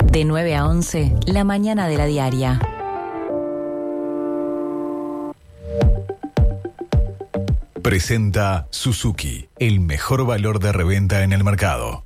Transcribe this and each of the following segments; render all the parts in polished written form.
De 9 a 11, la mañana de la diaria. Presenta Suzuki, el mejor valor de reventa en el mercado.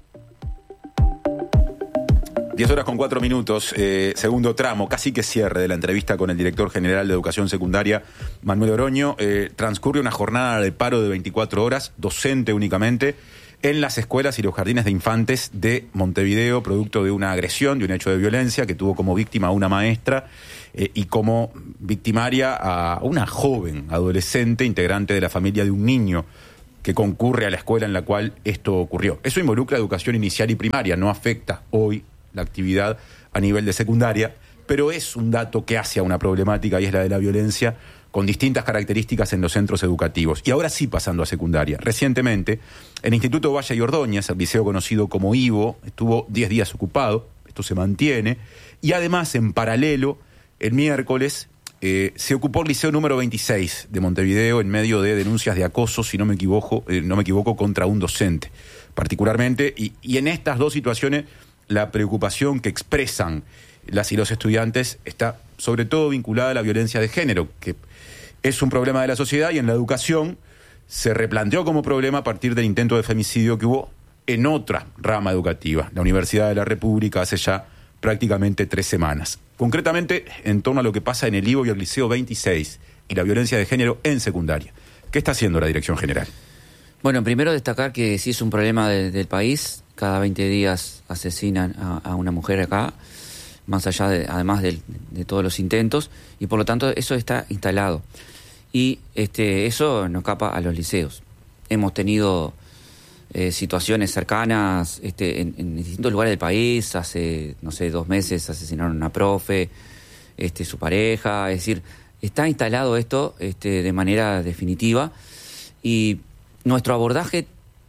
10:04, segundo tramo, casi que cierre de la entrevista con el director general de Educación Secundaria, Manuel Oroño. Transcurre una jornada de paro de 24 horas, docente únicamente, en las escuelas y los jardines de infantes de Montevideo, producto de una agresión, de un hecho de violencia que tuvo como víctima a una maestra y como victimaria a una joven adolescente, integrante de la familia de un niño que concurre a la escuela en la cual esto ocurrió. Eso involucra educación inicial y primaria, no afecta hoy la actividad a nivel de secundaria, pero es un dato que hace a una problemática y es la de la violencia con distintas características en los centros educativos. Y ahora sí pasando a secundaria. Recientemente, el Instituto Valle y Ordóñez, el liceo conocido como IVO, estuvo 10 días ocupado, esto se mantiene, y además en paralelo, el miércoles, se ocupó el liceo número 26 de Montevideo en medio de denuncias de acoso, si no me equivoco, contra un docente, particularmente, y en estas dos situaciones la preocupación que expresan las y los estudiantes está sobre todo vinculada a la violencia de género, que es un problema de la sociedad y en la educación se replanteó como problema a partir del intento de femicidio que hubo en otra rama educativa, la Universidad de la República, hace ya prácticamente 3 semanas. Concretamente, en torno a lo que pasa en el IVO y el Liceo 26 y la violencia de género en secundaria. ¿Qué está haciendo la Dirección General? Bueno, primero destacar que sí es un problema del país. Cada 20 días asesinan a una mujer acá, más allá además de todos los intentos, y por lo tanto eso está instalado. Y eso no escapa a los liceos. Hemos tenido situaciones cercanas en distintos lugares del país. Hace, 2 meses asesinaron a una profe, su pareja. Es decir, está instalado esto de manera definitiva. Y nuestro abordaje,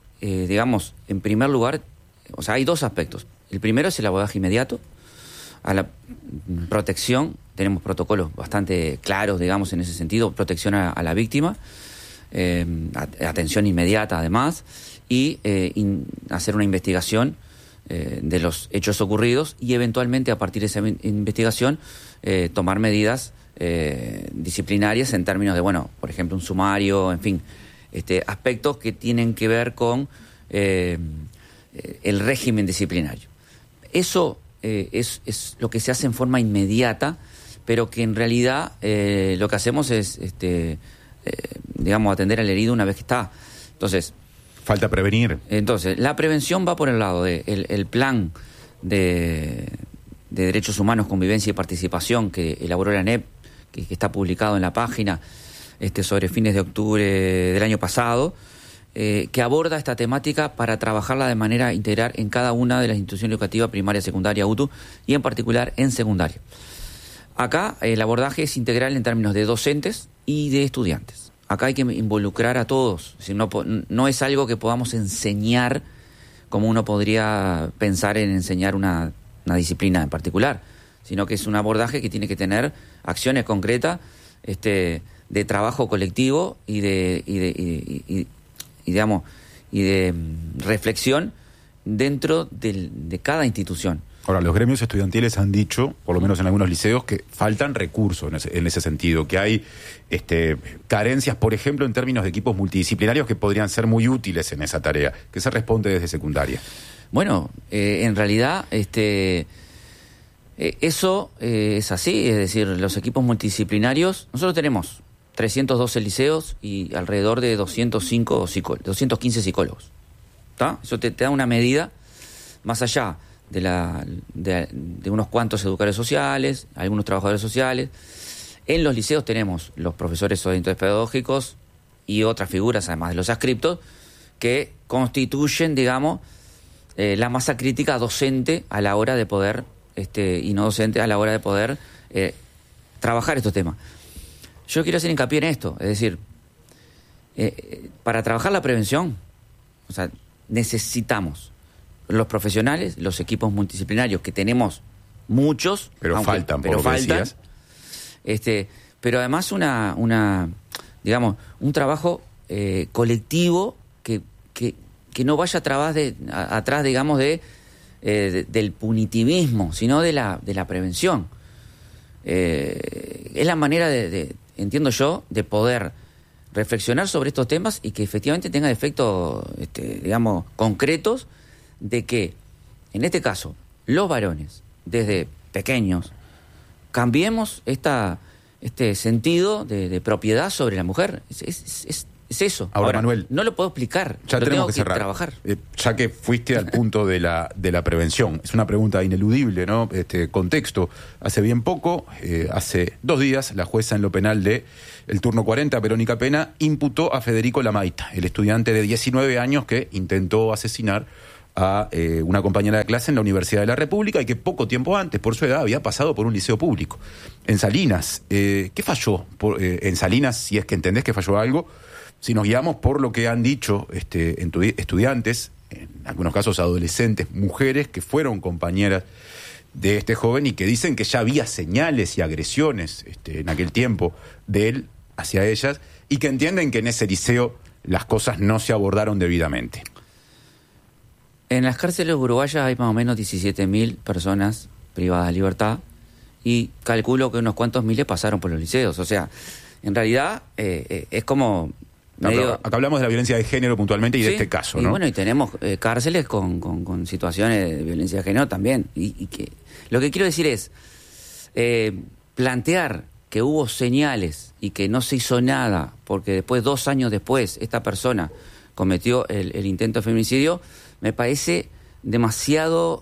en primer lugar, hay 2 aspectos. El primero es el abordaje inmediato a la protección. Tenemos protocolos bastante claros, en ese sentido, protección a la víctima, atención inmediata además, y hacer una investigación de los hechos ocurridos y eventualmente a partir de esa investigación tomar medidas disciplinarias en términos de, por ejemplo, un sumario, en fin, aspectos que tienen que ver con el régimen disciplinario. Eso es lo que se hace en forma inmediata, pero que en realidad lo que hacemos es, atender al herido una vez que está. Entonces, falta prevenir. Entonces, la prevención va por el lado de el plan de derechos humanos, convivencia y participación que elaboró la ANEP, que está publicado en la página sobre fines de octubre del año pasado, que aborda esta temática para trabajarla de manera integral en cada una de las instituciones educativas, primaria, secundaria, UTU, y en particular en secundaria. Acá el abordaje es integral en términos de docentes y de estudiantes. Acá hay que involucrar a todos. Es decir, no es algo que podamos enseñar como uno podría pensar en enseñar una disciplina en particular, sino que es un abordaje que tiene que tener acciones concretas de trabajo colectivo y de reflexión dentro de cada institución. Ahora, los gremios estudiantiles han dicho, por lo menos en algunos liceos, que faltan recursos en ese sentido, que hay carencias, por ejemplo, en términos de equipos multidisciplinarios que podrían ser muy útiles en esa tarea. ¿Qué se responde desde secundaria? Bueno, en realidad eso es así, es decir, los equipos multidisciplinarios, nosotros tenemos 312 liceos y alrededor de 215 psicólogos. ¿Está? Eso te da una medida más allá de unos cuantos educadores sociales, algunos trabajadores sociales. En los liceos tenemos los profesores orientadores pedagógicos y otras figuras, además de los adscriptos, que constituyen, la masa crítica docente a la hora de poder, y no docente a la hora de poder trabajar estos temas. Yo quiero hacer hincapié en esto, es decir, para trabajar la prevención, necesitamos los profesionales, los equipos multidisciplinarios, que tenemos muchos, pero faltan, pero además un trabajo colectivo que no vaya atrás de del punitivismo, sino de la prevención. Es la manera entiendo yo, de poder reflexionar sobre estos temas y que efectivamente tenga efectos, digamos, concretos, de que, en este caso, los varones, desde pequeños, cambiemos este sentido de propiedad sobre la mujer. Es eso. Ahora, Manuel, no lo puedo explicar. Ya tenemos que cerrar. Trabajar. Ya que fuiste al punto de la prevención, es una pregunta ineludible, ¿no? Contexto. Hace bien poco, hace 2 días, la jueza en lo penal de el turno 40, Verónica Pena, imputó a Federico Lamaita, el estudiante de 19 años que intentó asesinar a una compañera de clase en la Universidad de la República y que poco tiempo antes, por su edad, había pasado por un liceo público. En Salinas, ¿qué falló en Salinas, si es que entendés que falló algo? Si nos guiamos por lo que han dicho estudiantes, en algunos casos adolescentes, mujeres que fueron compañeras de este joven y que dicen que ya había señales y agresiones en aquel tiempo de él hacia ellas y que entienden que en ese liceo las cosas no se abordaron debidamente. En las cárceles uruguayas hay más o menos 17.000 personas privadas de libertad y calculo que unos cuantos miles pasaron por los liceos. O sea, en realidad es como... Acá hablamos de la violencia de género puntualmente y sí, de este caso, ¿no? Y bueno, y tenemos cárceles con situaciones de violencia de género también. Y que lo que quiero decir es plantear que hubo señales y que no se hizo nada porque después, 2 años después, esta persona cometió el intento de feminicidio, me parece demasiado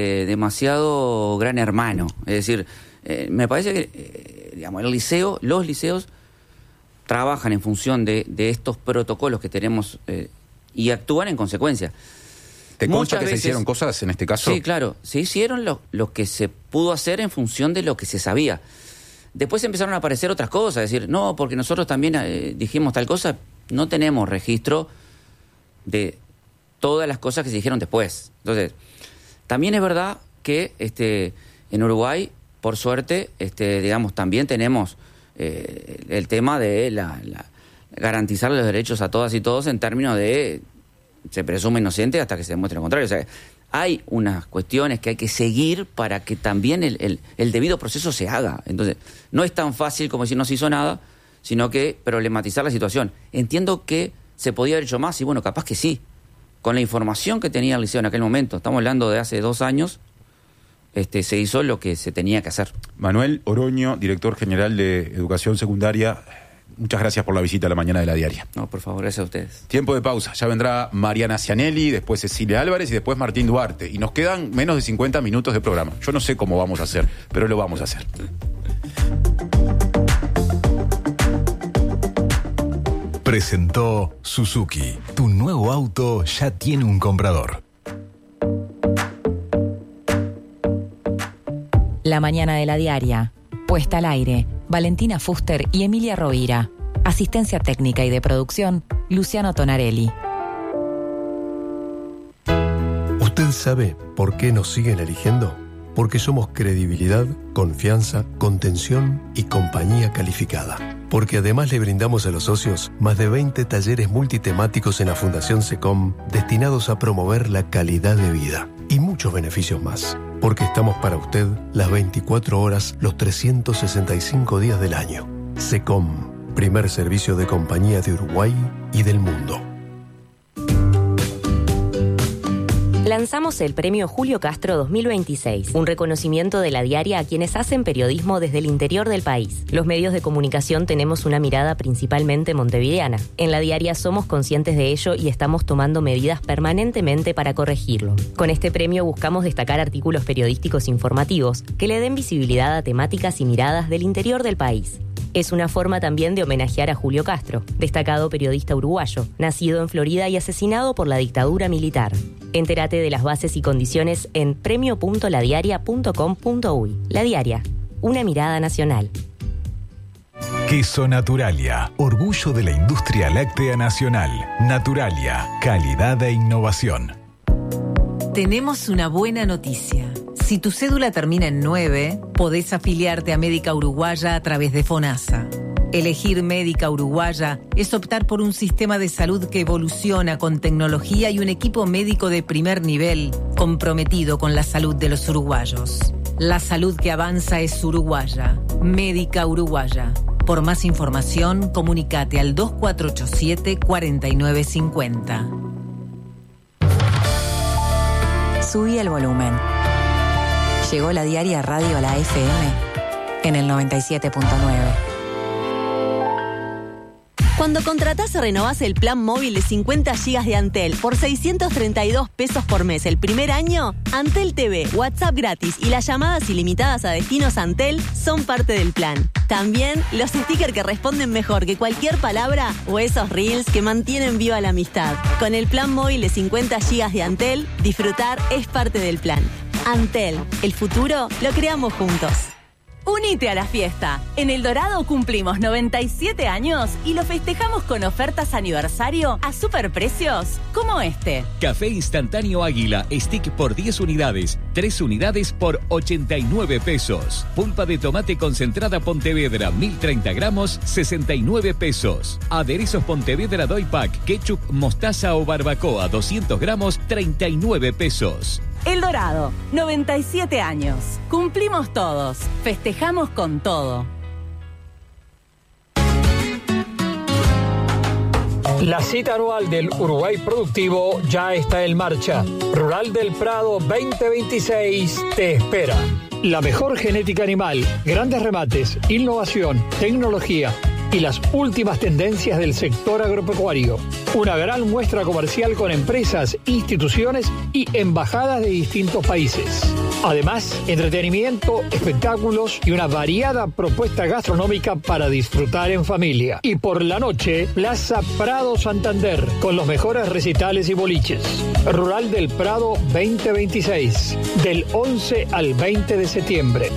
gran hermano. Es decir, me parece que digamos, los liceos trabajan en función de estos protocolos que tenemos y actúan en consecuencia. ¿Te consta que se hicieron cosas en este caso? Sí, claro. Se hicieron lo que se pudo hacer en función de lo que se sabía. Después empezaron a aparecer otras cosas. Es decir, no, porque nosotros también dijimos tal cosa. No tenemos registro de todas las cosas que se dijeron después. Entonces, también es verdad que en Uruguay, por suerte, digamos, también tenemos... el tema de garantizar los derechos a todas y todos en términos de se presume inocente hasta que se demuestre lo contrario. O sea, hay unas cuestiones que hay que seguir para que también el debido proceso se haga. Entonces, no es tan fácil como decir no se hizo nada, sino que problematizar la situación. Entiendo que se podía haber hecho más y bueno, capaz que sí. Con la información que tenía el liceo en aquel momento, estamos hablando de hace 2 años, se hizo lo que se tenía que hacer. Manuel Oroño, director general de Educación Secundaria, muchas gracias por la visita a la mañana de La Diaria. No, por favor, gracias a ustedes. Tiempo de pausa, ya vendrá Mariana Cianelli, después Cecilia Álvarez y después Martín Duarte. Y nos quedan menos de 50 minutos de programa. Yo no sé cómo vamos a hacer, pero lo vamos a hacer. Presentó Suzuki. Tu nuevo auto ya tiene un comprador. La mañana de La Diaria. Puesta al aire. Valentina Fuster y Emilia Rovira. Asistencia técnica y de producción, Luciano Tonarelli. ¿Usted sabe por qué nos siguen eligiendo? Porque somos credibilidad, confianza, contención y compañía calificada. Porque además le brindamos a los socios más de 20 talleres multitemáticos en la Fundación SECOM destinados a promover la calidad de vida. Y muchos beneficios más. Porque estamos para usted las 24 horas, los 365 días del año. SECOM, primer servicio de compañía de Uruguay y del mundo. Lanzamos el Premio Julio Castro 2026, un reconocimiento de La Diaria a quienes hacen periodismo desde el interior del país. Los medios de comunicación tenemos una mirada principalmente montevideana. En La Diaria somos conscientes de ello y estamos tomando medidas permanentemente para corregirlo. Con este premio buscamos destacar artículos periodísticos informativos que le den visibilidad a temáticas y miradas del interior del país. Es una forma también de homenajear a Julio Castro, destacado periodista uruguayo, nacido en Florida y asesinado por la dictadura militar. Entérate de las bases y condiciones en premio.ladiaria.com.uy. La Diaria, una mirada nacional. Queso Naturalia, orgullo de la industria láctea nacional. Naturalia, calidad e innovación. Tenemos una buena noticia. Si tu cédula termina en 9, podés afiliarte a Médica Uruguaya a través de FONASA. Elegir Médica Uruguaya es optar por un sistema de salud que evoluciona con tecnología y un equipo médico de primer nivel, comprometido con la salud de los uruguayos. La salud que avanza es uruguaya. Médica Uruguaya. Por más información, comunícate al 2487-4950. Subí el volumen. Llegó la diaria Radio a la FM en el 97.9. Cuando contratás o renovás el plan móvil de 50 GB de Antel por 632 pesos por mes el primer año, Antel TV, WhatsApp gratis y las llamadas ilimitadas a destinos Antel son parte del plan. También los stickers que responden mejor que cualquier palabra o esos reels que mantienen viva la amistad. Con el plan móvil de 50 GB de Antel, disfrutar es parte del plan. Antel, el futuro lo creamos juntos. Unite a la fiesta. En El Dorado cumplimos 97 años y lo festejamos con ofertas aniversario a superprecios como este. Café instantáneo Águila, stick por 10 unidades, 3 unidades por 89 pesos. Pulpa de tomate concentrada Pontevedra, 1030 gramos, 69 pesos. Aderezos Pontevedra Doy Pack, ketchup, mostaza o barbacoa, 200 gramos, 39 pesos. El Dorado, 97 años. Cumplimos todos. Festejamos con todo. La cita anual del Uruguay Productivo ya está en marcha. Rural del Prado 2026 te espera. La mejor genética animal, grandes remates, innovación, tecnología y las últimas tendencias del sector agropecuario. Una gran muestra comercial con empresas, instituciones y embajadas de distintos países. Además, entretenimiento, espectáculos y una variada propuesta gastronómica para disfrutar en familia. Y por la noche, Plaza Prado Santander, con los mejores recitales y boliches. Rural del Prado 2026, del 11 al 20 de septiembre.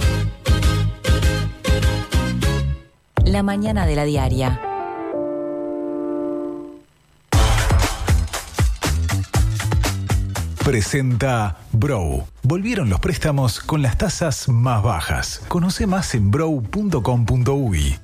La mañana de la diaria. Presenta Brow. Volvieron los préstamos con las tasas más bajas. Conoce más en brow.com.uy.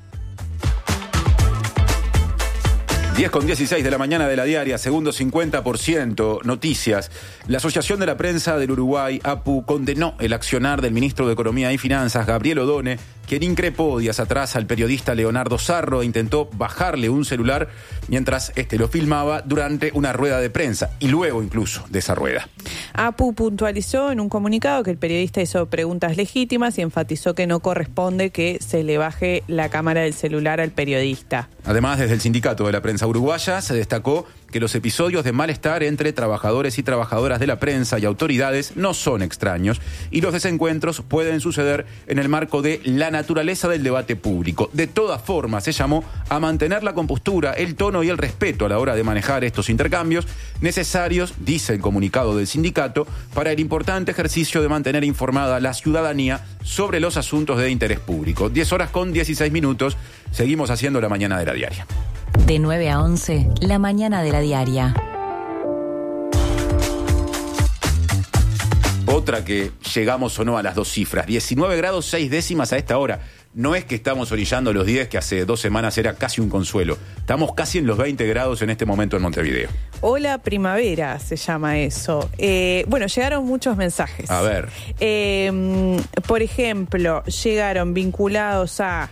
10:16 de la mañana de la diaria, segundo 50%, noticias. La Asociación de la Prensa del Uruguay, APU, condenó el accionar del ministro de Economía y Finanzas, Gabriel Odone, quien increpó días atrás al periodista Leonardo Sarro e intentó bajarle un celular mientras lo filmaba durante una rueda de prensa y luego incluso de esa rueda. APU puntualizó en un comunicado que el periodista hizo preguntas legítimas y enfatizó que no corresponde que se le baje la cámara del celular al periodista. Además, desde el Sindicato de la Prensa Uruguaya se destacó que los episodios de malestar entre trabajadores y trabajadoras de la prensa y autoridades no son extraños y los desencuentros pueden suceder en el marco de la naturaleza del debate público. De todas formas, se llamó a mantener la compostura, el tono y el respeto a la hora de manejar estos intercambios necesarios, dice el comunicado del sindicato, para el importante ejercicio de mantener informada a la ciudadanía sobre los asuntos de interés público. 10:16. Seguimos haciendo la mañana de la diaria. De 9 a 11, la mañana de la diaria. Otra que llegamos o no a las 2 cifras. 19 grados 6 décimas a esta hora. No es que estamos orillando los 10, que hace 2 semanas era casi un consuelo. Estamos casi en los 20 grados en este momento en Montevideo. Hola primavera se llama eso. Bueno, llegaron muchos mensajes. A ver. Por ejemplo, llegaron vinculados a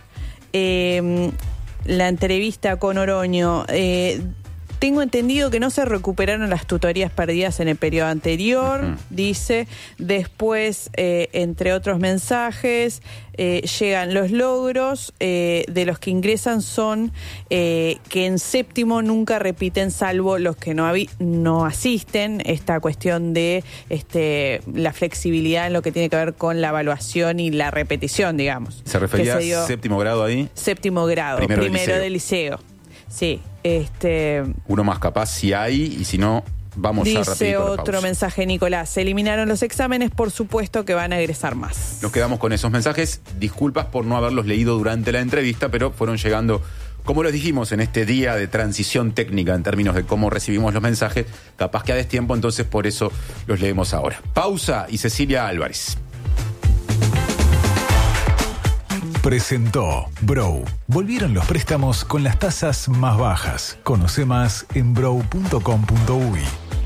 la entrevista con Oroño. Tengo entendido que no se recuperaron las tutorías perdidas en el periodo anterior, dice. Después, entre otros mensajes, llegan los logros de los que ingresan son que en séptimo nunca repiten salvo los que no asisten. Esta cuestión de la flexibilidad en lo que tiene que ver con la evaluación y la repetición, digamos. ¿Se refería a séptimo grado ahí? Séptimo grado, primero del liceo. Sí, uno más capaz si hay y si no, vamos a repetir. Dice otro mensaje, Nicolás. Se eliminaron los exámenes, por supuesto que van a egresar más. Nos quedamos con esos mensajes. Disculpas por no haberlos leído durante la entrevista, pero fueron llegando, como les dijimos, en este día de transición técnica en términos de cómo recibimos los mensajes. Capaz que a destiempo, entonces por eso los leemos ahora. Pausa y Cecilia Álvarez. presentó Brow. Volvieron los préstamos con las tasas más bajas. Conoce más en brow.com.uy.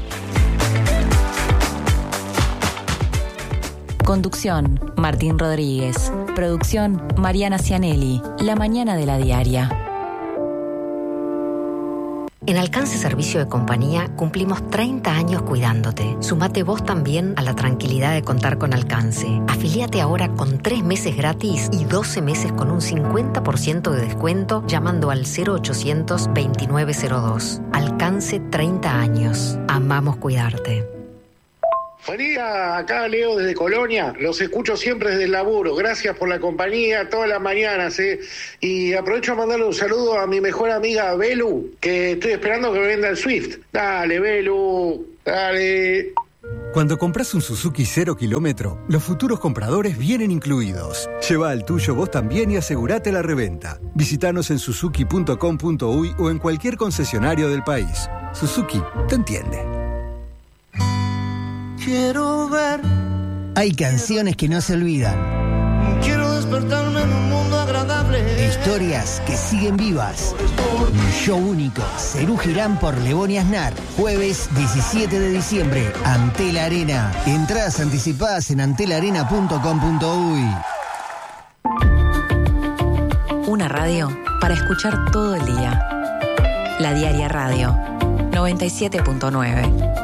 Conducción, Martín Rodríguez. Producción, Mariana Cianelli. La mañana de la diaria. En Alcance Servicio de Compañía cumplimos 30 años cuidándote. Sumate vos también a la tranquilidad de contar con Alcance. Afilíate ahora con 3 meses gratis y 12 meses con un 50% de descuento llamando al 0800 2902. Alcance 30 años. Amamos cuidarte. Buen día, acá Leo desde Colonia, los escucho siempre desde el laburo, gracias por la compañía todas las mañanas, y aprovecho a mandarle un saludo a mi mejor amiga Belu, que estoy esperando que me venda el Swift. Dale Belu, dale. Cuando compras un Suzuki 0 kilómetro, los futuros compradores vienen incluidos. Lleva el tuyo vos también y asegurate la reventa. Visítanos en suzuki.com.uy o en cualquier concesionario del país. Suzuki te entiende. Quiero ver. Hay canciones que no se olvidan. Quiero despertarme en un mundo agradable. Historias que siguen vivas. Un show único. Serú Girán por Lebón y Aznar. Jueves 17 de diciembre. Antel Arena. Entradas anticipadas en antelarena.com.uy. Una radio para escuchar todo el día. La Diaria Radio 97.9.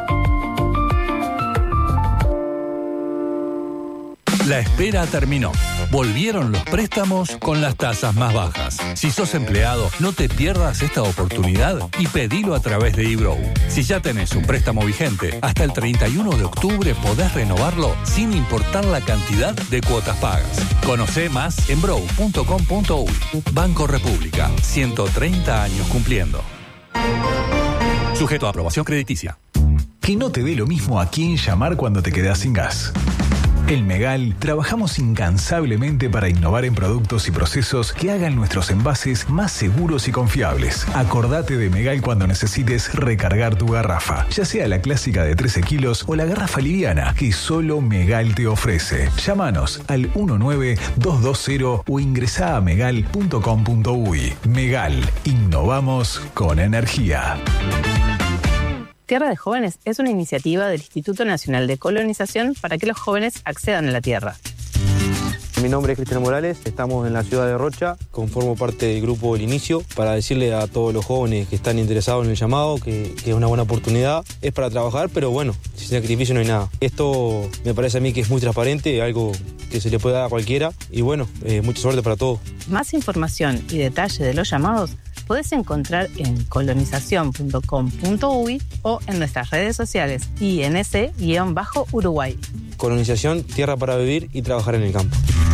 La espera terminó. Volvieron los préstamos con las tasas más bajas. Si sos empleado, no te pierdas esta oportunidad y pedilo a través de eBrow. Si ya tenés un préstamo vigente, hasta el 31 de octubre podés renovarlo sin importar la cantidad de cuotas pagas. Conocé más en brow.com.uy. Banco República, 130 años cumpliendo. Sujeto a aprobación crediticia. Que no te dé lo mismo a quién llamar cuando te quedás sin gas. En Megal trabajamos incansablemente para innovar en productos y procesos que hagan nuestros envases más seguros y confiables. Acordate de Megal cuando necesites recargar tu garrafa, ya sea la clásica de 13 kilos o la garrafa liviana que solo Megal te ofrece. Llámanos al 19220 o ingresá a megal.com.uy. Megal, innovamos con energía. Tierra de Jóvenes es una iniciativa del Instituto Nacional de Colonización para que los jóvenes accedan a la tierra. Mi nombre es Cristiano Morales, estamos en la ciudad de Rocha, conformo parte del grupo El Inicio para decirle a todos los jóvenes que están interesados en el llamado que es una buena oportunidad, es para trabajar, pero bueno, sin sacrificio no hay nada. Esto me parece a mí que es muy transparente, algo que se le puede dar a cualquiera y bueno, mucha suerte para todos. Más información y detalle de los llamados podés encontrar en colonización.com.uy o en nuestras redes sociales INC-Uruguay. Colonización, tierra para vivir y trabajar en el campo.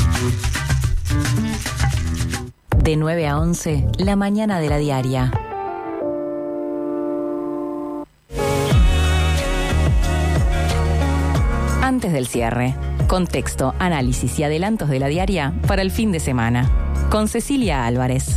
De 9 a 11, la mañana de la diaria. Antes del cierre, contexto, análisis y adelantos de la diaria para el fin de semana. Con Cecilia Álvarez.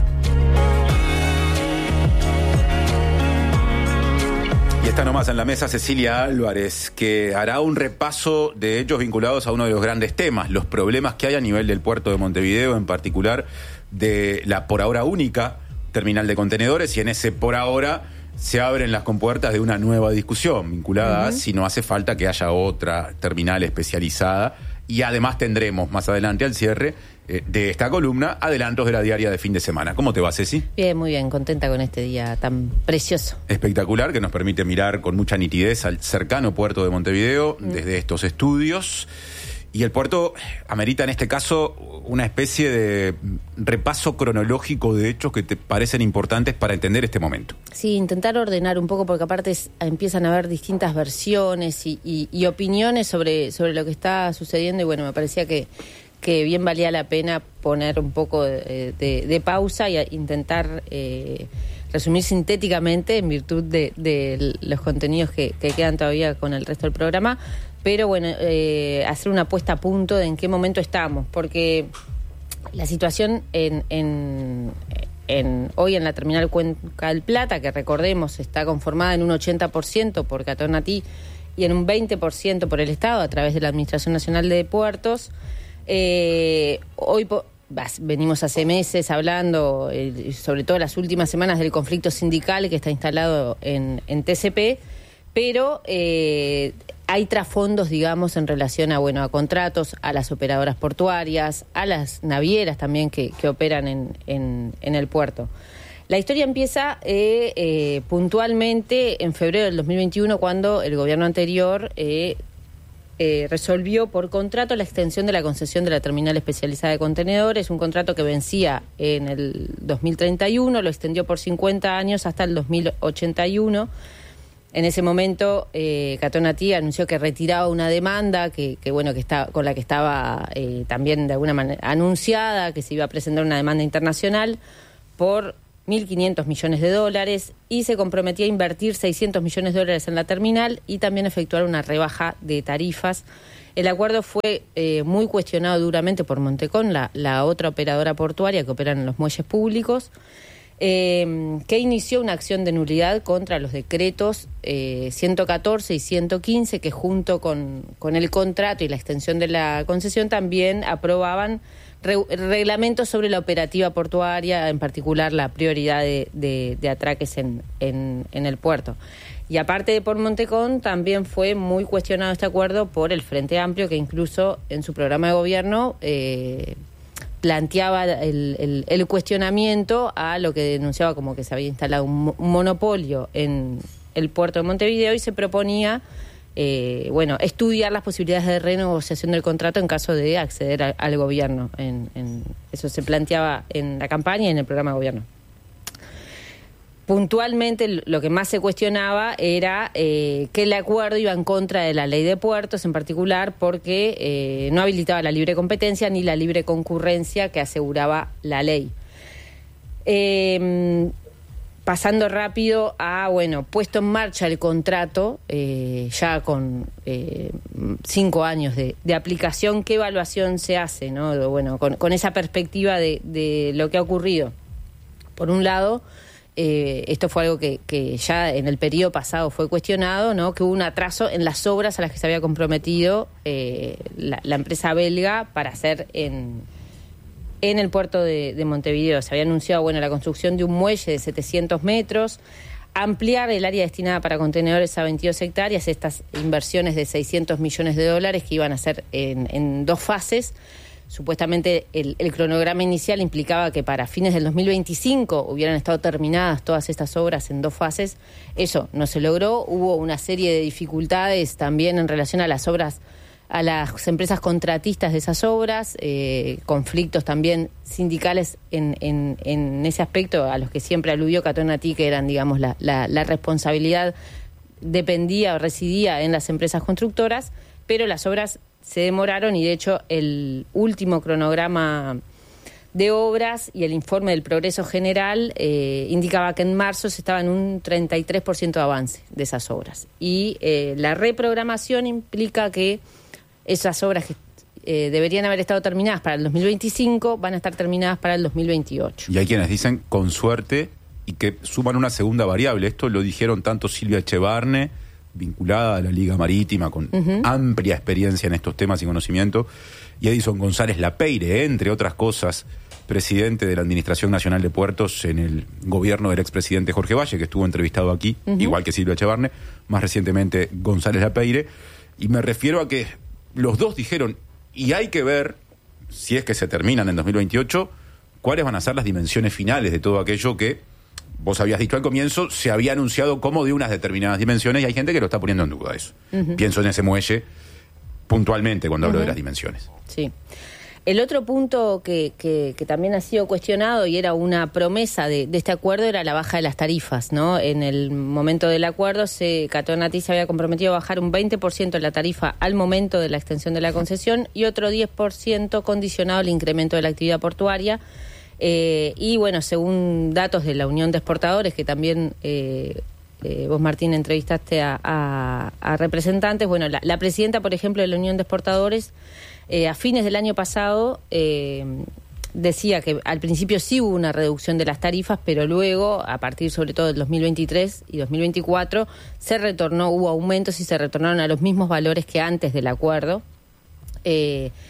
Y está nomás en la mesa Cecilia Álvarez, que hará un repaso de hechos vinculados a uno de los grandes temas, los problemas que hay a nivel del puerto de Montevideo, en particular de la por ahora única terminal de contenedores, y en ese por ahora se abren las compuertas de una nueva discusión vinculada a si no hace falta que haya otra terminal especializada. Y además tendremos más adelante al cierre de esta columna adelantos de la diaria de fin de semana. ¿Cómo te va, Ceci? Bien, muy bien, contenta con este día tan precioso. Espectacular, que nos permite mirar con mucha nitidez al cercano puerto de Montevideo desde estos estudios. Y el puerto amerita en este caso una especie de repaso cronológico de hechos que te parecen importantes para entender este momento. Sí, intentar ordenar un poco, porque aparte empiezan a haber distintas versiones y opiniones sobre lo que está sucediendo, y bueno, me parecía que bien valía la pena poner un poco de pausa y intentar resumir sintéticamente en virtud de los contenidos que quedan todavía con el resto del programa. Pero bueno, hacer una puesta a punto de en qué momento estamos, porque la situación hoy en la terminal Cuenca del Plata, que recordemos está conformada en un 80% por Caternatí y en un 20% por el Estado a través de la Administración Nacional de Puertos, hoy venimos hace meses hablando, sobre todo las últimas semanas, del conflicto sindical que está instalado en TCP, pero hay trasfondos, digamos, en relación a contratos, a las operadoras portuarias, a las navieras también que operan en el puerto. La historia empieza puntualmente en febrero del 2021, cuando el gobierno anterior resolvió por contrato la extensión de la concesión de la terminal especializada de contenedores, un contrato que vencía en el 2031, lo extendió por 50 años hasta el 2081. En ese momento, Catonati anunció que retiraba una demanda con la que estaba también de alguna manera anunciada, que se iba a presentar una demanda internacional por $1.500 millones y se comprometía a invertir $600 millones en la terminal y también efectuar una rebaja de tarifas. El acuerdo fue muy cuestionado duramente por Montecón, la otra operadora portuaria que opera en los muelles públicos, que inició una acción de nulidad contra los decretos 114 y 115, que junto con el contrato y la extensión de la concesión también aprobaban reglamentos sobre la operativa portuaria, en particular la prioridad de atraques en el puerto. Y aparte de por Montecón, también fue muy cuestionado este acuerdo por el Frente Amplio, que incluso en su programa de gobierno planteaba el cuestionamiento a lo que denunciaba como que se había instalado un monopolio en el puerto de Montevideo, y se proponía estudiar las posibilidades de renegociación del contrato en caso de acceder al gobierno. Eso se planteaba en la campaña y en el programa de gobierno. Puntualmente, lo que más se cuestionaba era que el acuerdo iba en contra de la ley de puertos, en particular porque no habilitaba la libre competencia ni la libre concurrencia que aseguraba la ley. Pasando rápido a, puesto en marcha el contrato, ya con 5 años de aplicación, ¿qué evaluación se hace, ¿no? Con esa perspectiva de lo que ha ocurrido. Por un lado, esto fue algo que ya en el periodo pasado fue cuestionado, ¿no? Que hubo un atraso en las obras a las que se había comprometido la empresa belga para hacer en el puerto de Montevideo. Se había anunciado la construcción de un muelle de 700 metros, ampliar el área destinada para contenedores a 22 hectáreas, estas inversiones de $600 millones que iban a ser en 2 fases. Supuestamente el cronograma inicial implicaba que para fines del 2025 hubieran estado terminadas todas estas obras en 2 fases. Eso no se logró. Hubo una serie de dificultades también en relación a las obras, a las empresas contratistas de esas obras, conflictos también sindicales en ese aspecto, a los que siempre aludió Catonati, que eran, digamos, la responsabilidad dependía o residía en las empresas constructoras, pero las obras se demoraron, y de hecho el último cronograma de obras y el informe del progreso general indicaba que en marzo se estaba en un 33% de avance de esas obras. Y la reprogramación implica que esas obras que deberían haber estado terminadas para el 2025 van a estar terminadas para el 2028. Y hay quienes dicen, con suerte, y que suman una segunda variable. Esto lo dijeron tanto Silvia Echevarne, vinculada a la Liga Marítima, con amplia experiencia en estos temas y conocimiento, y Edison González Lapeire, entre otras cosas, presidente de la Administración Nacional de Puertos en el gobierno del expresidente Jorge Valle, que estuvo entrevistado aquí, igual que Silvia Echevarne, más recientemente González Lapeire, y me refiero a que los dos dijeron, y hay que ver, si es que se terminan en 2028, cuáles van a ser las dimensiones finales de todo aquello que vos habías dicho al comienzo, se había anunciado como de unas determinadas dimensiones, y hay gente que lo está poniendo en duda eso. Pienso en ese muelle puntualmente cuando hablo de las dimensiones. Sí. El otro punto que también ha sido cuestionado y era una promesa de este acuerdo era la baja de las tarifas, ¿no? En el momento del acuerdo, Catonati se había comprometido a bajar un 20% la tarifa al momento de la extensión de la concesión y otro 10% condicionado al incremento de la actividad portuaria. Y según datos de la Unión de Exportadores, que también vos, Martín, entrevistaste a representantes, la presidenta, por ejemplo, de la Unión de Exportadores, a fines del año pasado decía que al principio sí hubo una reducción de las tarifas, pero luego, a partir sobre todo del 2023 y 2024, hubo aumentos y se retornaron a los mismos valores que antes del acuerdo.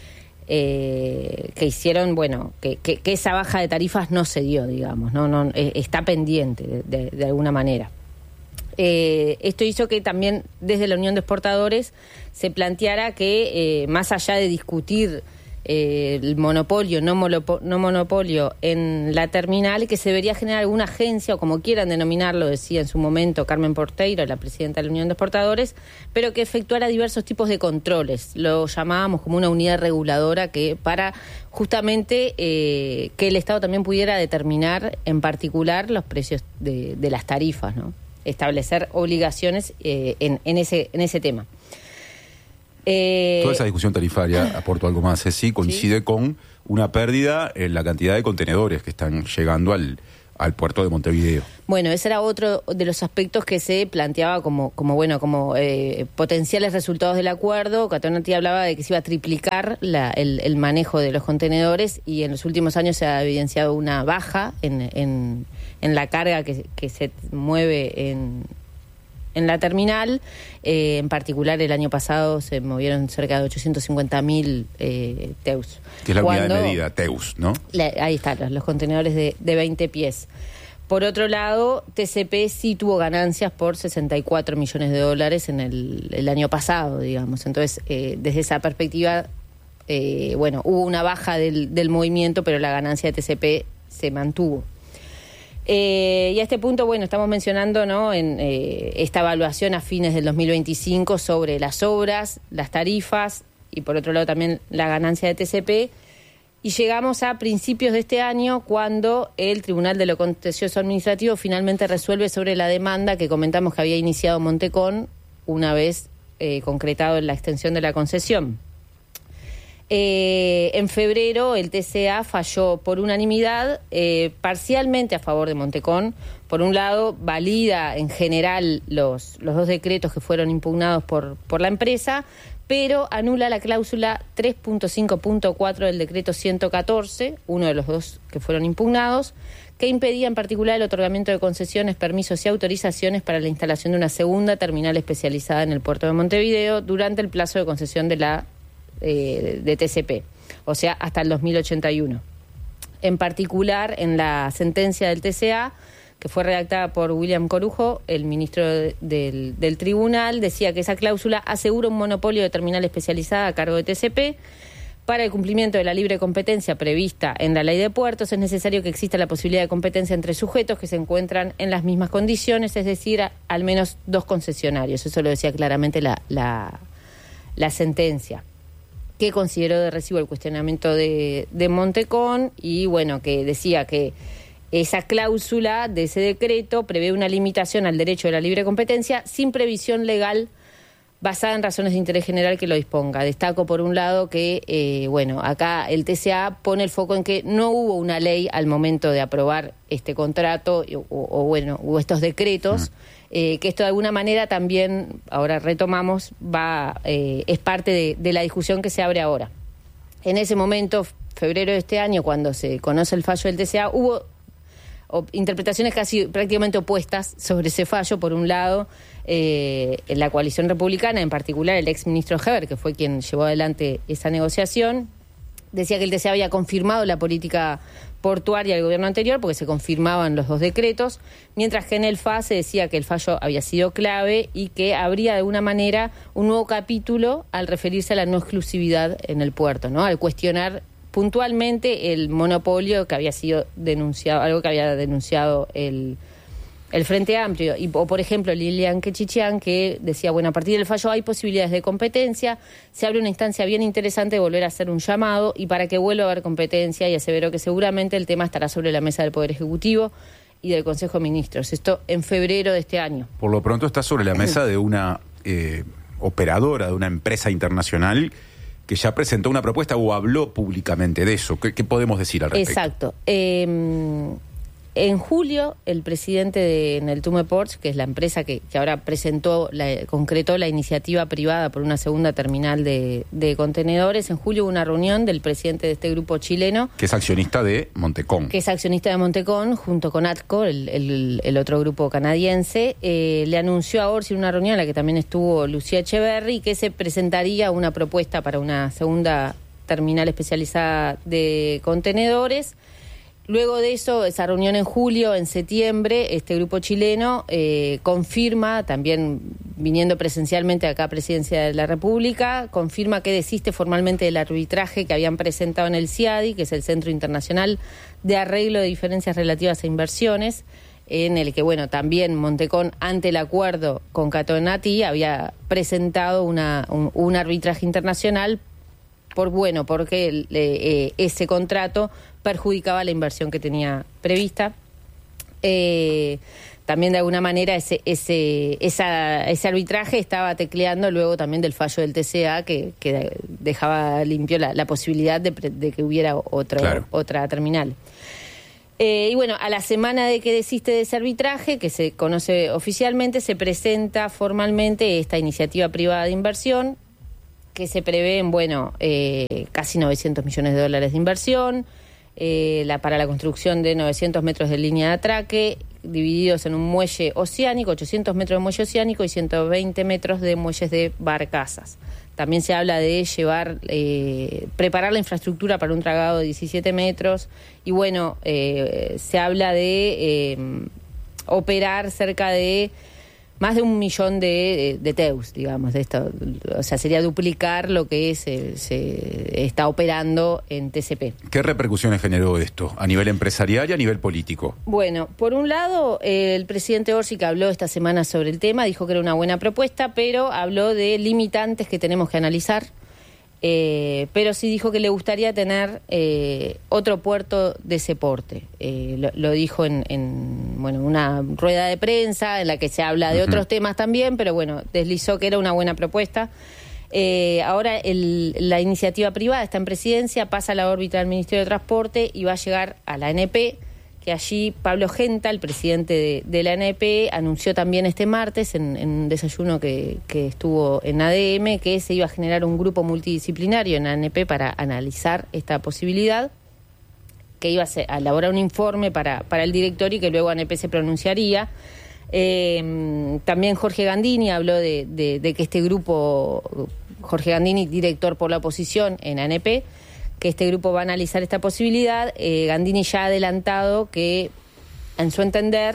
que hicieron, bueno, que esa baja de tarifas no se dio, digamos, no está pendiente de alguna manera. Esto hizo que también desde la Unión de Exportadores se planteara que más allá de discutir el monopolio, no monopolio en la terminal, que se debería generar alguna agencia, o como quieran denominarlo, decía en su momento Carmen Porteiro, la presidenta de la Unión de Exportadores, pero que efectuara diversos tipos de controles. Lo llamábamos como una unidad reguladora que para justamente que el Estado también pudiera determinar en particular los precios de las tarifas, ¿no? Establecer obligaciones en ese tema. Toda esa discusión tarifaria, aporto algo más, sí, coincide con una pérdida en la cantidad de contenedores que están llegando al puerto de Montevideo. Bueno, ese era otro de los aspectos que se planteaba como potenciales resultados del acuerdo. Catonati hablaba de que se iba a triplicar el manejo de los contenedores, y en los últimos años se ha evidenciado una baja en la carga que se mueve en la terminal. En particular, el año pasado se movieron cerca de 850.000 TEUs. Que es la unidad de medida, TEUs, ¿no? Ahí están, los contenedores de 20 pies. Por otro lado, TCP sí tuvo ganancias por $64 millones en el año pasado, digamos. Entonces, desde esa perspectiva, hubo una baja del movimiento, pero la ganancia de TCP se mantuvo. Y a este punto, estamos mencionando, ¿no?, en esta evaluación a fines del 2025 sobre las obras, las tarifas y por otro lado también la ganancia de TCP. Y llegamos a principios de este año cuando el Tribunal de lo Contencioso Administrativo finalmente resuelve sobre la demanda que comentamos que había iniciado Montecón una vez concretado en la extensión de la concesión. En febrero el TCA falló por unanimidad, parcialmente a favor de Montecón. Por un lado, valida en general los dos decretos que fueron impugnados por la empresa, pero anula la cláusula 3.5.4 del decreto 114, uno de los dos que fueron impugnados, que impedía en particular el otorgamiento de concesiones, permisos y autorizaciones para la instalación de una segunda terminal especializada en el puerto de Montevideo durante el plazo de concesión de TCP, o sea, hasta el 2081. En particular, en la sentencia del TCA, que fue redactada por William Corujo, el ministro del tribunal, decía que esa cláusula asegura un monopolio de terminal especializada a cargo de TCP. Para el cumplimiento de la libre competencia prevista en la Ley de Puertos es necesario que exista la posibilidad de competencia entre sujetos que se encuentran en las mismas condiciones, es decir, al menos dos concesionarios. Eso lo decía claramente la sentencia, que consideró de recibo el cuestionamiento de Montecón y, que decía que esa cláusula de ese decreto prevé una limitación al derecho de la libre competencia sin previsión legal basada en razones de interés general que lo disponga. Destaco, por un lado, que, acá el TCA pone el foco en que no hubo una ley al momento de aprobar este contrato o estos decretos, que esto de alguna manera también, ahora retomamos, es parte de la discusión que se abre ahora. En ese momento, febrero de este año, cuando se conoce el fallo del TCA, hubo interpretaciones prácticamente opuestas sobre ese fallo. Por un lado, en la coalición republicana, en particular el ex ministro Heber, que fue quien llevó adelante esa negociación, decía que el TCA había confirmado la política portuaria del gobierno anterior porque se confirmaban los dos decretos, mientras que en el FA se decía que el fallo había sido clave y que habría de alguna manera un nuevo capítulo al referirse a la no exclusividad en el puerto, ¿no?, al cuestionar puntualmente el monopolio que había sido denunciado, algo que había denunciado el Frente Amplio. O por ejemplo, Lilian Quechichian, que decía, a partir del fallo hay posibilidades de competencia, se abre una instancia bien interesante de volver a hacer un llamado y para que vuelva a haber competencia, y aseveró que seguramente el tema estará sobre la mesa del Poder Ejecutivo y del Consejo de Ministros. Esto en febrero de este año. Por lo pronto está sobre la mesa de una operadora, de una empresa internacional que ya presentó una propuesta o habló públicamente de eso. ¿Qué podemos decir al respecto? Exacto. En julio, el presidente de Neltume Ports, que es la empresa que ahora concretó la iniciativa privada por una segunda terminal de contenedores, en julio hubo una reunión del presidente de este grupo chileno, que es accionista de Montecón. Junto con ATCO, el otro grupo canadiense. Le anunció a Orsi en una reunión en la que también estuvo Lucía Echeverri, que se presentaría una propuesta para una segunda terminal especializada de contenedores. Luego de eso, esa reunión en julio, en septiembre, este grupo chileno confirma, también viniendo presencialmente acá a Presidencia de la República, confirma que desiste formalmente del arbitraje que habían presentado en el CIADI, que es el Centro Internacional de Arreglo de Diferencias Relativas a Inversiones, en el que, bueno, también Montecón, ante el acuerdo con Catonati, había presentado un arbitraje internacional porque ese contrato perjudicaba la inversión que tenía prevista. También de alguna manera ese arbitraje estaba tecleando luego también del fallo del TCA que dejaba limpio la posibilidad de que hubiera otra terminal. Y bueno, a la semana de que desiste de ese arbitraje, que se conoce oficialmente, se presenta formalmente esta iniciativa privada de inversión, que se prevén, casi $900 millones de inversión, para la construcción de 900 metros de línea de atraque, divididos en un muelle oceánico, 800 metros de muelle oceánico y 120 metros de muelles de barcazas. También se habla de preparar la infraestructura para un dragado de 17 metros y se habla de operar cerca de más de 1 millón de TEUs, digamos, de esto. O sea, sería duplicar lo que se está operando en TCP. ¿Qué repercusiones generó esto a nivel empresarial y a nivel político? Bueno, por un lado, el presidente Orsi, que habló esta semana sobre el tema, dijo que era una buena propuesta, pero habló de limitantes que tenemos que analizar. Pero sí dijo que le gustaría tener otro puerto de ese porte. Lo dijo en una rueda de prensa en la que se habla de otros temas también, pero deslizó que era una buena propuesta. Ahora la iniciativa privada está en Presidencia, pasa a la órbita del Ministerio de Transporte y va a llegar a la ANP, que allí Pablo Genta, el presidente de la ANP, anunció también este martes en un desayuno que estuvo en ADM que se iba a generar un grupo multidisciplinario en ANP para analizar esta posibilidad, que iba a elaborar un informe para el directorio y que luego ANP se pronunciaría. También Jorge Gandini habló de que este grupo, Jorge Gandini, director por la oposición en ANP, que este grupo va a analizar esta posibilidad. Gandini ya ha adelantado que, en su entender,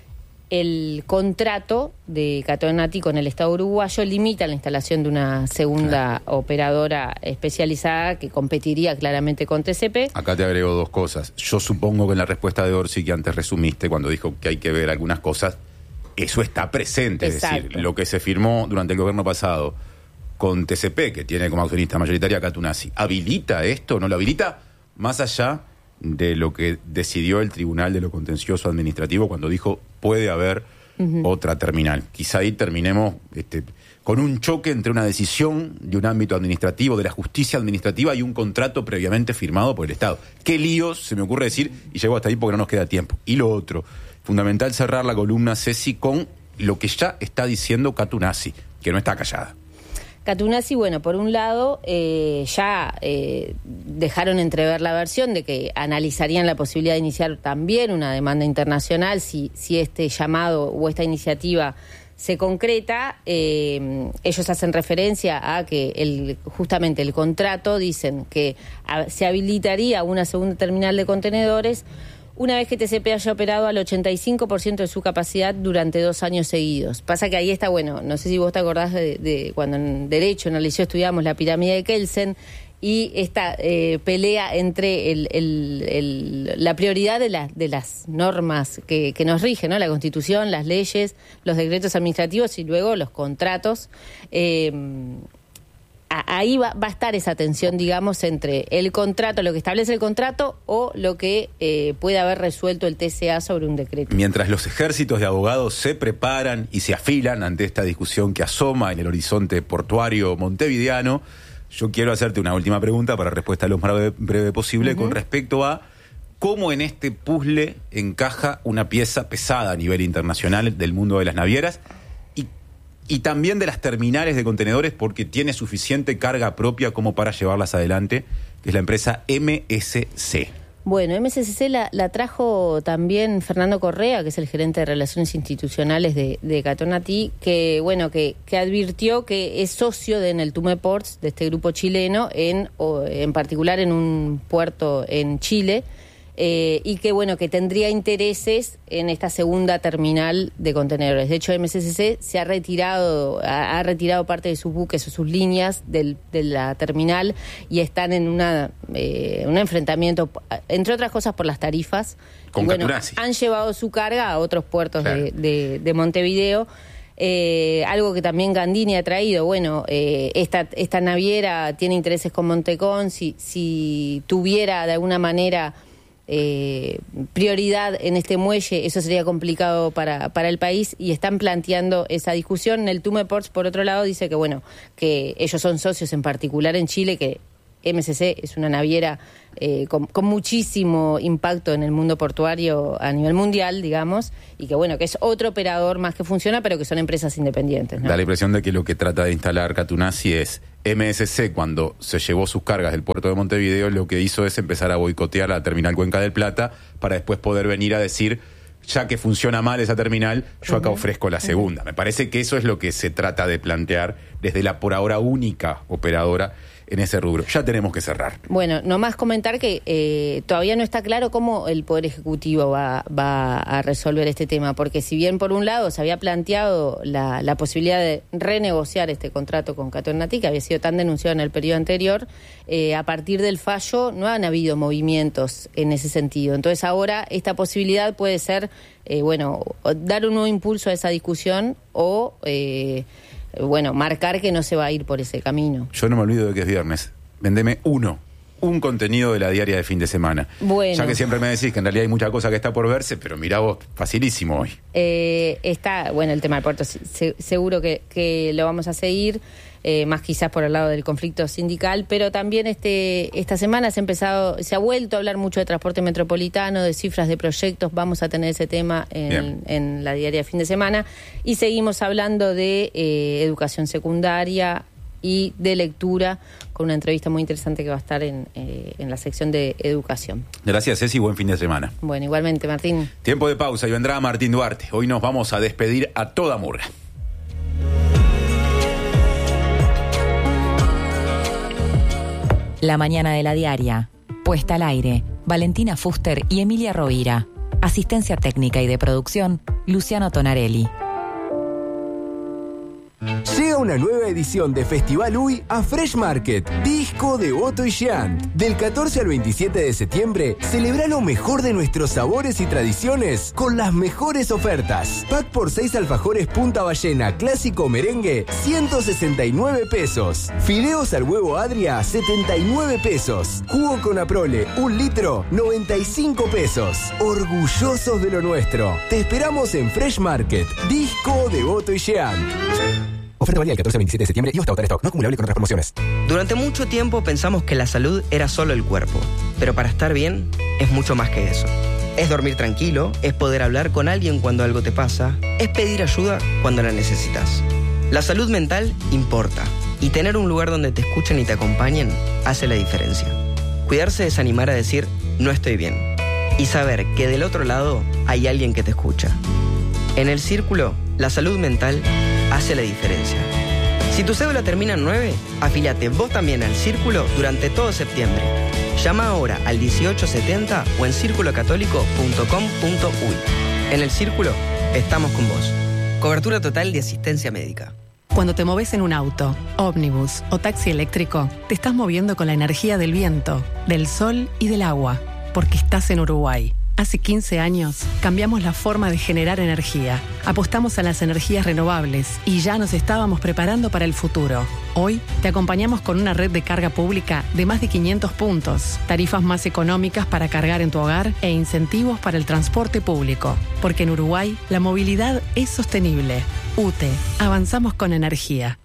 el contrato de Catonati con el Estado uruguayo limita la instalación de una segunda operadora especializada que competiría claramente con TCP. Acá te agrego 2 cosas. Yo supongo que en la respuesta de Orsi, que antes resumiste, cuando dijo que hay que ver algunas cosas, eso está presente. Exacto. Es decir, lo que se firmó durante el gobierno pasado con TCP, que tiene como accionista mayoritaria Catunasi, ¿habilita esto? ¿No lo habilita? Más allá de lo que decidió el Tribunal de lo Contencioso Administrativo cuando dijo puede haber otra terminal. Quizá ahí terminemos con un choque entre una decisión de un ámbito administrativo, de la justicia administrativa, y un contrato previamente firmado por el Estado. Qué líos, se me ocurre decir, y llego hasta ahí porque no nos queda tiempo. Y lo otro, fundamental cerrar la columna, Ceci, con lo que ya está diciendo Catunasi, que no está callada. Catunasi, por un lado, ya dejaron entrever la versión de que analizarían la posibilidad de iniciar también una demanda internacional si este llamado o esta iniciativa se concreta. Ellos hacen referencia a que justamente el contrato, dicen que se habilitaría una segunda terminal de contenedores una vez que TCP haya operado al 85% de su capacidad durante 2 años seguidos. Pasa que ahí está, no sé si vos te acordás de cuando en Derecho, en el liceo, estudiamos la pirámide de Kelsen y esta pelea entre la prioridad de las normas que nos rigen, ¿no? La Constitución, las leyes, los decretos administrativos y luego los contratos. Ahí va a estar esa tensión, digamos, entre el contrato, lo que establece el contrato o lo que puede haber resuelto el TCA sobre un decreto. Mientras los ejércitos de abogados se preparan y se afilan ante esta discusión que asoma en el horizonte portuario montevideano, yo quiero hacerte una última pregunta para respuesta lo más breve posible con respecto a cómo en este puzzle encaja una pieza pesada a nivel internacional del mundo de las navieras y también de las terminales de contenedores, porque tiene suficiente carga propia como para llevarlas adelante, que es la empresa MSC. Bueno, MSCC la trajo también Fernando Correa, que es el gerente de Relaciones Institucionales de Catonati, que bueno, que advirtió que es socio de Neltume Ports, de este grupo chileno, en particular en un puerto en Chile, y que bueno, que tendría intereses en esta segunda terminal de contenedores. De hecho, MSCC se ha retirado parte de sus buques o sus líneas de la terminal y están en un enfrentamiento, entre otras cosas por las tarifas. Con Catonati. Han llevado su carga a otros puertos de Montevideo. Algo que también Gandini ha traído, bueno, esta naviera tiene intereses con Montecón, si tuviera de alguna manera prioridad en este muelle, eso sería complicado para el país, y están planteando esa discusión. Neltume Ports, por otro lado, dice que bueno, que ellos son socios en particular en Chile, que MSC es una naviera con muchísimo impacto en el mundo portuario a nivel mundial, digamos, y que bueno, que es otro operador más que funciona, pero que son empresas independientes, ¿no? Da la impresión de que lo que trata de instalar Catunasi es MSC, cuando se llevó sus cargas del puerto de Montevideo, lo que hizo es empezar a boicotear la terminal Cuenca del Plata para después poder venir a decir, ya que funciona mal esa terminal, yo acá ofrezco la segunda. Me parece que eso es lo que se trata de plantear desde la por ahora única operadora en ese rubro. Ya tenemos que cerrar. Bueno, nomás comentar que todavía no está claro cómo el Poder Ejecutivo va a resolver este tema, porque si bien por un lado se había planteado la posibilidad de renegociar este contrato con Catonati, que había sido tan denunciado en el periodo anterior, a partir del fallo no han habido movimientos en ese sentido. Entonces ahora esta posibilidad puede ser, dar un nuevo impulso a esa discusión o marcar que no se va a ir por ese camino. Yo no me olvido de que es viernes. Vendeme un contenido de la diaria de fin de semana. Bueno. Ya que siempre me decís que en realidad hay mucha cosa que está por verse, pero mirá vos, facilísimo hoy. Está, el tema del puerto, seguro que lo vamos a seguir, más quizás por el lado del conflicto sindical, pero también esta semana se ha vuelto a hablar mucho de transporte metropolitano, de cifras de proyectos. Vamos a tener ese tema en la diaria de fin de semana, y seguimos hablando de educación secundaria y de lectura, con una entrevista muy interesante que va a estar en la sección de educación. Gracias, Ceci, buen fin de semana. Bueno, igualmente, Martín. Tiempo de pausa y vendrá Martín Duarte. Hoy nos vamos a despedir a toda murga. La mañana de la diaria. Puesta al aire. Valentina Fuster y Emilia Rovira. Asistencia técnica y de producción, Luciano Tonarelli. Llega una nueva edición de Festival UI a Fresh Market, disco de Otto y Jean. Del 14 al 27 de septiembre, celebra lo mejor de nuestros sabores y tradiciones con las mejores ofertas. Pack por 6 alfajores Punta Ballena, clásico merengue, 169 pesos. Fideos al huevo Adria, 79 pesos. Jugo con Aprole, 1 litro, 95 pesos. Orgullosos de lo nuestro. Te esperamos en Fresh Market, disco de Otto y Jean. Oferta válida del 14 al 27 de septiembre y hasta agotar stock, no acumulable con otras promociones. Durante mucho tiempo pensamos que la salud era solo el cuerpo, pero para estar bien es mucho más que eso. Es dormir tranquilo, es poder hablar con alguien cuando algo te pasa, es pedir ayuda cuando la necesitas. La salud mental importa, y tener un lugar donde te escuchen y te acompañen hace la diferencia. Cuidarse es animar a decir, no estoy bien, y saber que del otro lado hay alguien que te escucha. En el Círculo, la salud mental hace la diferencia. Si tu cédula termina en 9, afíliate vos también al Círculo durante todo septiembre. Llama ahora al 1870 o en circulocatólico.com.uy. En el Círculo, estamos con vos. Cobertura total de asistencia médica. Cuando te moves en un auto, ómnibus o taxi eléctrico, te estás moviendo con la energía del viento, del sol y del agua, porque estás en Uruguay. Hace 15 años cambiamos la forma de generar energía, apostamos a las energías renovables y ya nos estábamos preparando para el futuro. Hoy te acompañamos con una red de carga pública de más de 500 puntos, tarifas más económicas para cargar en tu hogar e incentivos para el transporte público. Porque en Uruguay la movilidad es sostenible. UTE, avanzamos con energía.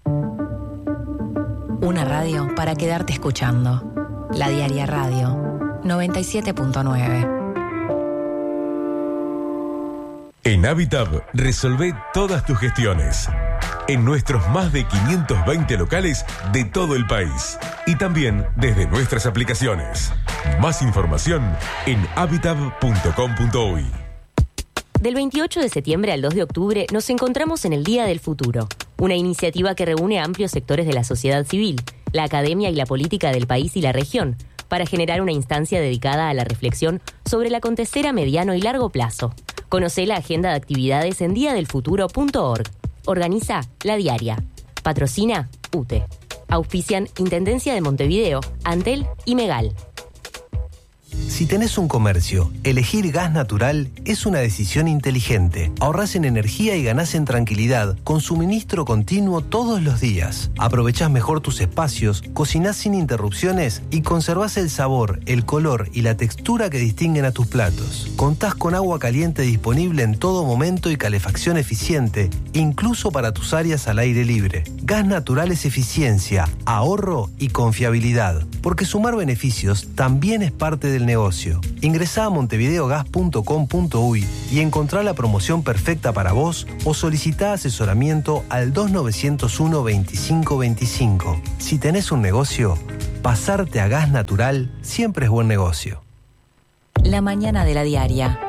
Una radio para quedarte escuchando. La Diaria Radio 97.9. En Habitat resolvé todas tus gestiones. En nuestros más de 520 locales de todo el país. Y también desde nuestras aplicaciones. Más información en habitat.com.uy. Del 28 de septiembre al 2 de octubre nos encontramos en el Día del Futuro, una iniciativa que reúne a amplios sectores de la sociedad civil, la academia y la política del país y la región, para generar una instancia dedicada a la reflexión sobre el acontecer a mediano y largo plazo. Conocé la agenda de actividades en diadelfuturo.org. Organiza La Diaria. Patrocina UTE. Auspician Intendencia de Montevideo, Antel y Megal. Si tenés un comercio, elegir gas natural es una decisión inteligente. Ahorrás en energía y ganás en tranquilidad con suministro continuo todos los días. Aprovechás mejor tus espacios, cocinás sin interrupciones y conservás el sabor, el color y la textura que distinguen a tus platos. Contás con agua caliente disponible en todo momento y calefacción eficiente, incluso para tus áreas al aire libre. Gas natural es eficiencia, ahorro y confiabilidad, porque sumar beneficios también es parte del negocio. Ingresá a montevideogas.com.uy y encontrá la promoción perfecta para vos o solicitá asesoramiento al 2901-2525. Si tenés un negocio, pasarte a gas natural siempre es buen negocio. La mañana de La Diaria.